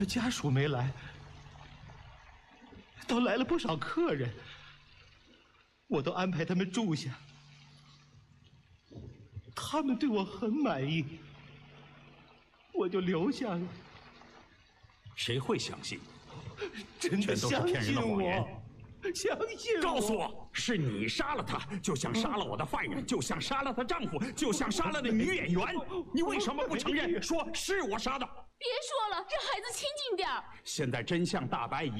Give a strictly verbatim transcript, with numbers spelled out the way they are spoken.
家属没来，倒来了不少客人，我都安排他们住下。他们对我很满意，我就留下了。 谁会相信？ 真的相信我，相信我！ 告诉我，是你杀了他，就像杀了我的犯人，就像杀了她丈夫，就像杀了那女演员。你为什么不承认，说是我杀的？ 别说了，让孩子清静点儿。 现在真相大白。